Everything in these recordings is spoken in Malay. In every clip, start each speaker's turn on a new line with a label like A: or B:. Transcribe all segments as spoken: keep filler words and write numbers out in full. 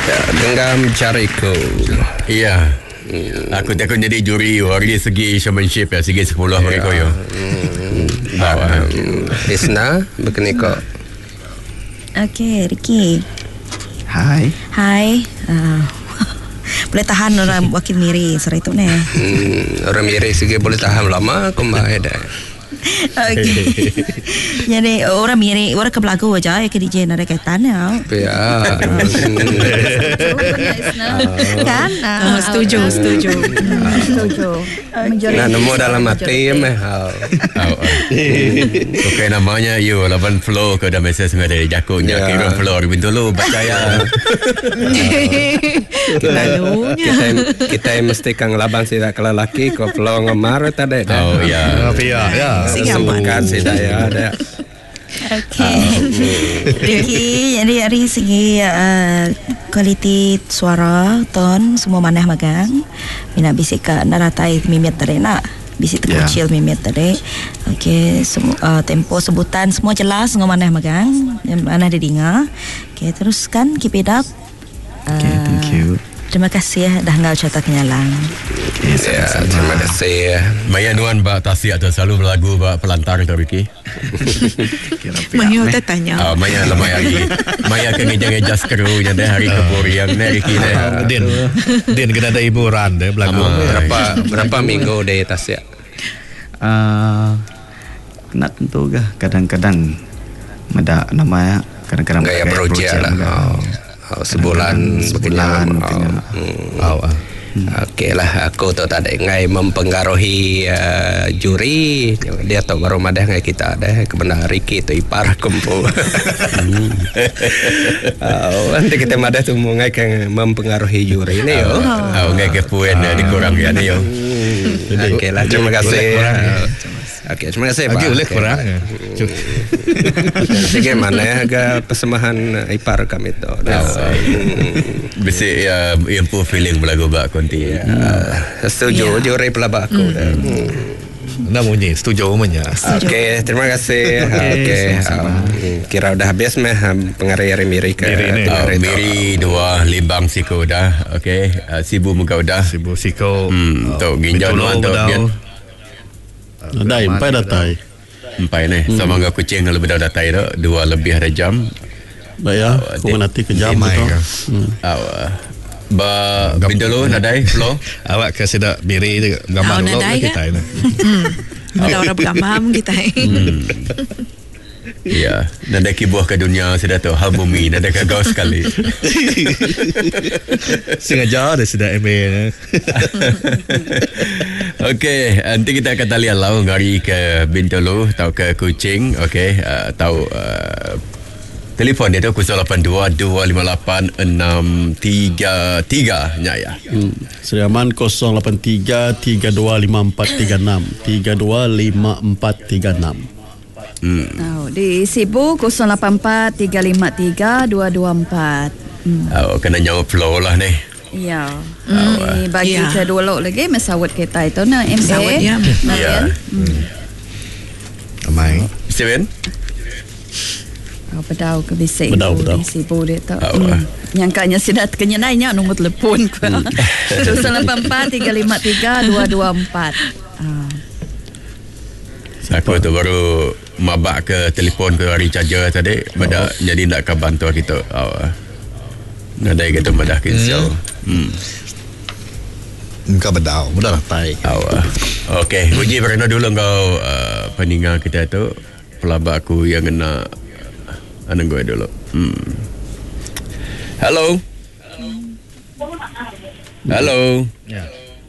A: Genggam jariku.
B: Iya. Hmm. Aku takut jadi juri dari segi showmanship ya, segi sepuluh mereka ya.
A: Bawa Risna begini kok.
C: Okey, Ricky.
D: Hai.
C: Hai. Uh, boleh tahan orang wakil Miri sore itu ni.
A: Hmm, orang Miri segi boleh tahan lama kembali dah.
C: Okey. Jadi orang Miri, orang ke Belagu aja ya ke D J nak kaitan ya.
A: Ya.
C: Kan?
E: Oh, setuju, setuju.
C: Setuju.
A: Nah, nemu dalam hati ya meh.
B: Okey, namanya you lawan flow ke dalam message dari Jakonya kira flow di dulu percaya.
E: Lalunya.
A: Kita kita mesti kang laban sida kalau laki ko flow ngamar tadi.
B: Oh ya.
D: Tapi ya, ya.
A: Sukan sida ya ada.
C: Okey. Ricky, jadi dari segi uh, kualiti suara, ton, semua manah magang. Mina bisik ke naratai mimit tadi nak. Bisik terkucil yeah. mimit tadi. Okey, semua uh, tempo sebutan semua jelas semua manah magang. Mana ada dengar. Okey, teruskan keep it up. Uh,
D: Okay, thank you.
C: Terima kasih ya dah ngau cerita kenyalang.
D: Okay,
A: Ya, terima kasih.
B: Maya nuan ba tasi atau selalu berlagu ba pelantar tu Ricky.
E: Maya tak tanya.
B: Ah, Maya lemah hari. Maya kan ngejang-ngejang kru yang dah hari keburian ni Ricky ni.
D: Din, Din kena ada hiburan deh belagu.
A: Berapa berapa minggu deh tas ya?
D: Ah, kena tentu ke kadang-kadang ada namanya kadang-kadang
A: Gaya projek lah. Oh. Oh, sebulan
D: sebulan
A: sebulan. Oh. Oh. Okey lah, aku tu tak ada ngai mempengaruhi uh, juri. Dia tahu baru madah ngai kita ada kebenar Ricky tu ipar kumpu. Oh, nanti kita madah tu ngai kan mempengaruhi juri ni yo.
B: Oh, ngai kepuan dikurang ya ni yo.
A: Okey lah, terima kasih. Okey, terima kasih Pak.
D: Okey, boleh kurang.
A: Sige mana ya agak persembahan ipar kami tu.
B: Bisa ya improve feeling berlagu bak konti.
A: Setuju juri pelabak aku.
D: Dah bunyi, setuju umumnya.
A: Okey, terima kasih. Okey, kira udah habis meh pengarah Miri ke
B: Miri dua limbang siko dah. Okey, sibu muka udah.
D: Sibu siko.
B: Hmm, tu ginjal nuan tu biar.
F: Dai, empat datai.
B: Empat ni. Sama dengan kucing kalau benda datai tu dua lebih ada jam.
F: Baik ya, aku nanti ke jam tu.
B: Awak ba benda lu nadai flow.
D: Awak kasih dak Miri tu gambar dulu kita ni.
E: Ada orang bergambar kita.
B: Ya, nada kibuah ke dunia sudah tu hal bumi nada kagau sekali.
D: Sengaja ada sudah M A.
B: Okey, nanti kita akan talian lau ngari ke Bintulu atau ke Kuching. Okey, uh, tahu uh, telefon dia tu kosong lapan dua dua lima lapan enam tiga tiga nya ya.
F: Hmm. Seri Aman kosong lapan tiga tiga dua lima empat tiga enam tiga dua lima empat tiga enam.
C: Hmm. Oh, di Sibu kosong lapan empat tiga lima tiga dua dua empat. Hmm.
B: Oh, kena jawab flow lah ni.
C: Ya. Hmm. Ni bagi ya. Ke dua lot lagi mesawat kita itu na M A.
E: Mesawat ya.
B: Ya.
C: Hmm.
D: Amai.
B: Steven?
C: Oh, bedau ke bisik.
F: Bedau, bedau.
C: Di Sibu dia tu.
B: Oh.
C: Hmm. Nyangkanya sidat kenyenainya nombor telefon ku. kosong lapan empat tiga lima tiga dua dua empat. Ah.
B: Aku tu baru mabak ke telefon ke recharger tadi. Benda oh. jadi nak ke bantu kita. Oh. Ada yang kata madah kisau. Hmm.
D: Engkau bedau, mudah lah tai.
B: Awak. Okey, uji berena dulu kau uh, peninggal kita tu. Pelabak aku yang kena anak gue dulu. Hmm. Hello. Hello.
D: Ya.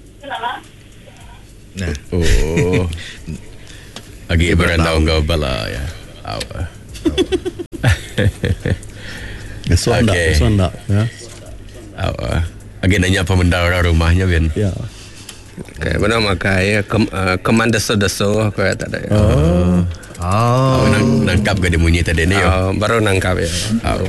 D: Nah.
B: Oh. Lagi berenda kau bala ya. Awak.
F: Besok enggak, besok enggak ya.
B: Awak. Lagi nanya pemendara rumahnya Ben.
F: Ya.
A: Okay, benar makai kem, uh, komanda deso-deso aku kata ada.
B: Oh.
D: Oh.
B: Oh, nang, nangkap ke dia bunyi tadi ni.
A: Oh, baru nangkap ya.
B: Oh.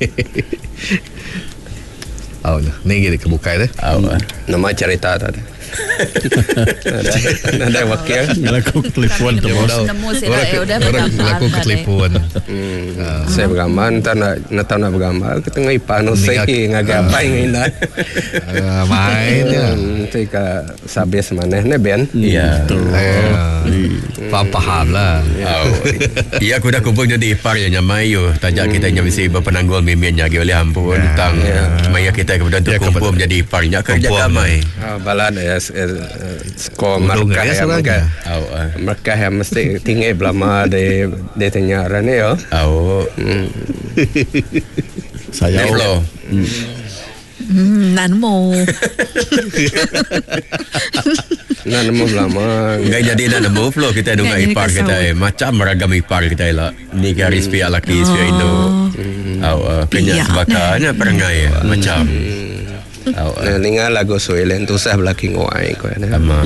D: Oh, ni gini kebuka itu.
B: Oh.
A: Nama cerita tadi. Ada ada wakil.
F: Lagu telefon tu bos.
C: Nemu sila eh udah
D: Orang laku ke telefon.
A: Hmm. Saya bergambar, tak nak nak tahu nak bergambar. Kita ngai panu saya ngagapai ngina.
D: Ah, main ya.
A: Itu ka sabes mana ne Ben?
B: Ya.
D: Faham-faham lah.
B: Oh, iya aku dah kumpul jadi ipar yang nyamai yo. Tajak kita nya mesti berpenanggung mimin nyagi oleh ampun tang maya kita kemudian tu kumpul menjadi iparnya kerja kamai.
A: Ah, balad ya skor
D: Udung
A: markah
D: ya
A: ya
D: salahnya.
A: markah.
B: Au.
A: Markah yang mesti tinggi belama de de tenyaran ni yo.
B: Au.
F: Saya
B: Hello.
E: Hmm, nan mo.
A: Nak nemu belama.
B: Ngai jadi nak nemu flow kita dengar
E: Ngai,
B: ipar
E: ngai
B: kita
E: kasau.
B: macam meragam ipar kita lah. Ni kari spia laki spia Indo. Au kenya
E: Piak.
B: sebakanya perangai macam. Au.
A: Nah, ningal lagu soilen tu sah belaki ngoai ko ya.
B: Sama.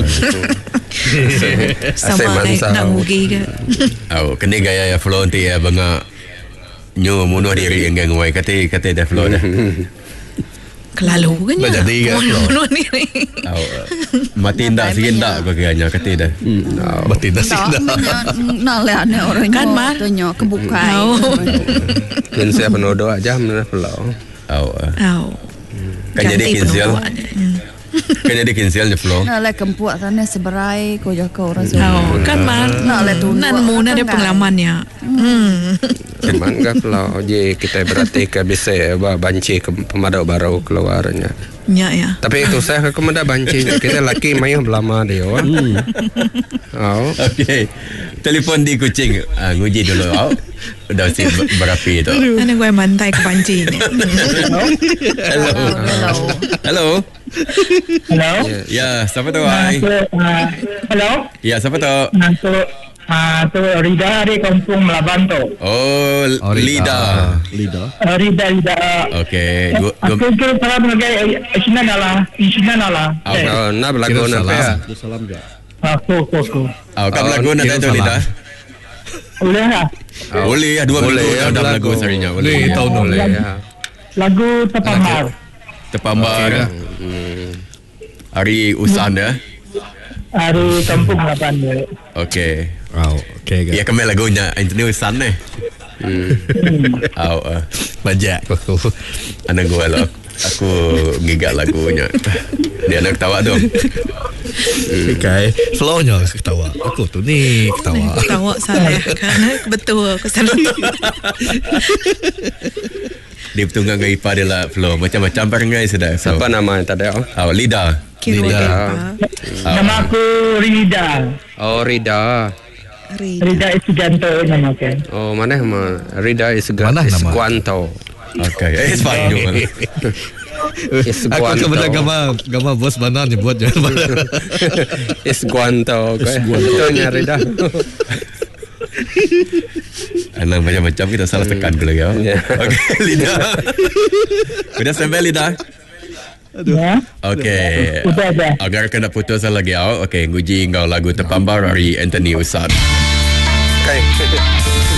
E: Sama naik nak ngugi ke.
B: Au kini gaya ya flow nanti ya banga nyu munuh diri engang wai kata kata dah flow dah.
E: Kelalu kan
D: Dah jadi kan, Flo?
E: ni.
B: Au mati ndak sikit ndak kau kaya kata dah.
D: Betul dah sih
C: Tak,
D: dah.
C: nak lihat ni orang
E: Kan, Mar?
C: Tanya kebukai.
E: Oh.
A: Kun saya penodo aja mana pelau.
B: Au.
E: Au.
B: Kan jadi
E: Ganti
B: kinsil.
E: penubuhan.
B: Kan jadi kinsil je flow.
C: Nak lihat kempuak sana seberai kau jaga orang
E: Oh,
C: semua.
E: kan Mar.
C: Nak lihat tu.
E: Nan mo na ada pengalamannya. Hmm.
A: Cuman ka pelau je kita berarti ke bisa ba banci ke pemadau baru keluarnya.
E: Ya ya.
A: Tapi itu saya ke kemada banci kita laki mayu belama dia. Oh.
B: Okey. Telefon di kucing. Ah nguji dulu au. Dah si berapi tu.
E: Ana gue mantai ke panci ni.
B: Hello.
C: Hello.
B: Hello.
G: Hello.
B: Ya, siapa tu ai?
G: Aku, uh, hello.
B: Ya, siapa tu?
G: Aku, uh, tu Rida dari Kampung Melaban tu.
B: Oh,
D: Oh, Rida.
B: Lida.
F: Lidah.
G: Uh, Rida, Rida.
B: Okey. Gua
G: Aku
B: gua
G: kira salah sebagai Isina Nala. Isina Nala.
B: Au.
A: Oh, nak berlagu
D: Kira
A: nak
D: salah.
A: ya.
F: Dia salam ke?
G: Aku, aku, aku.
B: Au, kau
A: Oh,
B: lagu nak
D: kira
B: tu
D: salah.
B: Lida?
G: Boleh tak?
B: Boleh ya, dua
A: Boleh
B: minggu
A: ya,
B: dah dah
A: berlagu.
B: lagu sarinya.
D: Boleh
B: Boleh.
D: tahu no.
A: Boleh ya.
G: Lagu Tepamar.
B: Terpambar.
A: Hmm.
B: Hari usan ya.
G: Dari Kampung Melaban tu.
B: Okey.
D: Wow, okey
B: Ya
D: ke.
B: kami lagunya internet usan ni.
A: Hmm.
B: Au. ah.
D: Bajak.
B: Anak gue lah. Aku gigak lagunya. Dia nak ketawa tu.
D: Okay. Flow-nya ketawa. Aku tu ni ketawa.
E: Tawa saya kan. Betul aku salah.
B: Dia bertunggang ke ipar dia lah flow. Macam-macam perangai sudah. So,
A: Siapa nama yang tadi? Oh,
B: au, Lida.
E: Kira
D: Lidah.
E: apa?
G: Nama aku Rida.
A: oh Rida.
E: Rida.
G: Rida Isujanto nama aku.
A: Oh, mana nama? Rida is
D: Mana nama?
A: Guanto.
B: Okey. Eh, Spanyol.
A: Is
D: Aku
A: Guanto.
D: akan benda gambar gambar bos mana nyebut je.
A: Is Guanto. Betulnya Rida.
B: Anak macam-macam kita salah tekan dulu ya.
A: Ya.
B: Okey, Lida. Sudah sampai Lida?
G: Ya.
B: Okey.
G: Sudah, sudah.
B: Agar kena putus lagi awak. Okey, nguji kau lagu terpambar dari Anthony Usad.
A: Okay.